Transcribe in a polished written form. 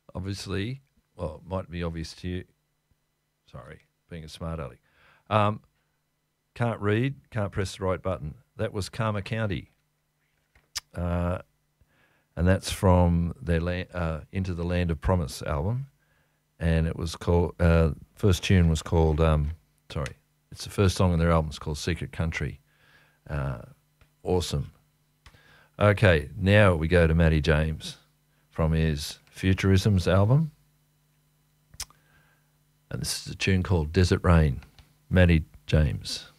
obviously, well, it might be obvious to you. Sorry, being a smart aleck. Can't read, can't press the right button. That was Karma County. And that's from their Into the Land of Promise album. And it was called, first tune was called, it's the first song on their album. It's called Secret Country. Awesome. Okay, now we go to Matty James from his Futurisms album. And this is a tune called Desert Rain. Matty James.